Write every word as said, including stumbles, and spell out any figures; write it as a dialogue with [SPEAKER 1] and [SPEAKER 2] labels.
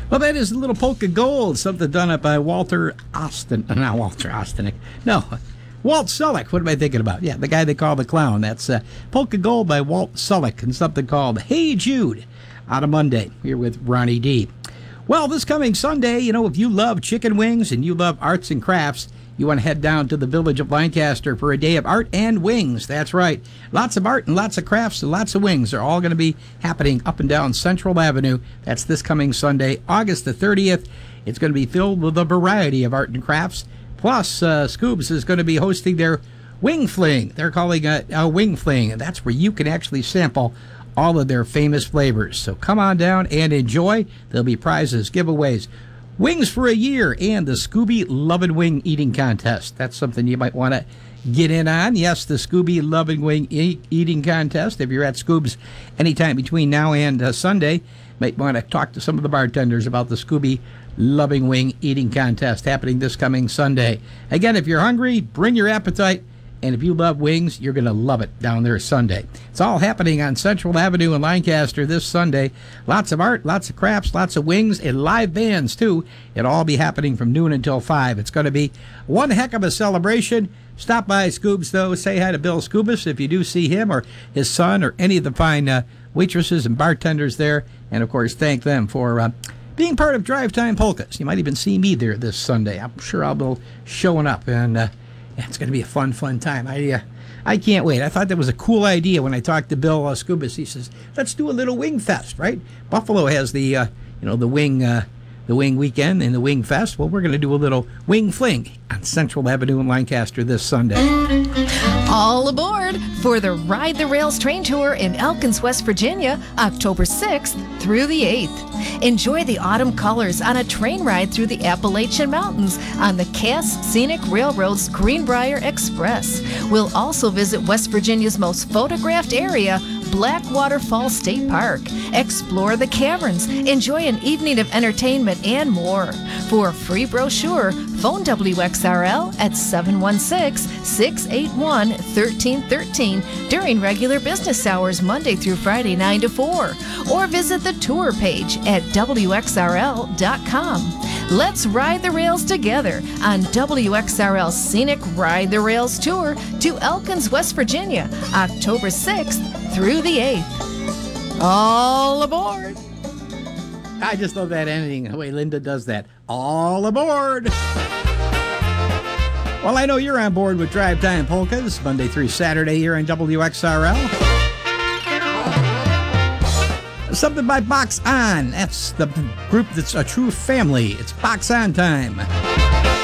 [SPEAKER 1] Well, that is a little polka gold, something done up by Walter Austin. Not Walter Ostenick. No, Walt Sullick. What am I thinking about? Yeah, the guy they call the clown. That's uh, polka gold by Walt Sullick and something called Hey Jude on a Monday here with Ronnie D. Well, this coming Sunday, you know, if you love chicken wings and you love arts and crafts, you want to head down to the village of Lancaster for a day of art and wings. That's right. Lots of art and lots of crafts and lots of wings are all going to be happening up and down Central Avenue. That's this coming Sunday, August the thirtieth. It's going to be filled with a variety of art and crafts. Plus, uh, Scoobs is going to be hosting their Wing Fling. They're calling it a Wing Fling, and that's where you can actually sample all of their famous flavors. So come on down and enjoy. There'll be prizes, giveaways, wings for a year, and the Scooby Love and Wing Eating Contest. That's something you might want to get in on. Yes, the Scooby Love and Wing e- Eating Contest. If you're at Scoob's anytime between now and uh, Sunday, might want to talk to some of the bartenders about the Scooby Loving Wing Eating Contest happening this coming Sunday. Again, if you're hungry, bring your appetite. And if you love wings, you're going to love it down there Sunday. It's all happening on Central Avenue in Lancaster this Sunday. Lots of art, lots of crafts, lots of wings, and live bands, too. It'll all be happening from noon until five. It's going to be one heck of a celebration. Stop by Scoobs, though. Say hi to Bill Scoobus if you do see him or his son or any of the fine uh, waitresses and bartenders there. And, of course, thank them for uh, being part of Drive Time Polkas. You might even see me there this Sunday. I'm sure I'll be showing up, and uh, yeah, it's going to be a fun, fun time. I uh, I can't wait. I thought that was a cool idea when I talked to Bill uh, Scoobus. He says, let's do a little wing fest, right? Buffalo has the, uh, you know, the wing uh, the wing weekend and the wing fest. Well, we're going to do a little wing fling on Central Avenue in Lancaster this Sunday.
[SPEAKER 2] All aboard for the Ride the Rails train tour in Elkins, West Virginia, October sixth through the eighth. Enjoy the autumn colors on a train ride through the Appalachian Mountains on the Cass Scenic Railroad's Greenbrier Express. We'll also visit West Virginia's most photographed area, Blackwater Falls State Park. Explore the caverns, enjoy an evening of entertainment, and more. For a free brochure, phone W X R L at seven one six, six eight one, one three one three during regular business hours Monday through Friday nine to four, or visit the tour page at W X R L dot com. Let's ride the rails together on W X R L's Scenic Ride the Rails Tour to Elkins, West Virginia, October sixth through the eighth. All aboard!
[SPEAKER 1] I just love that ending, the way Linda does that. All aboard! Well, I know you're on board with Drive Time Polkas, Monday through Saturday here on W X R L. Something by Box On. That's the group that's a true family. It's Box On time.